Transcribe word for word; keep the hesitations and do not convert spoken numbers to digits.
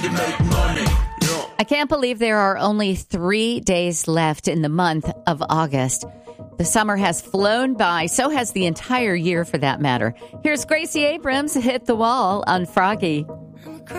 I can't believe there are only three days left in the month of August. The summer has flown by. So has the entire year, for that matter. Here's Gracie Abrams, Hit the Wall on Froggy.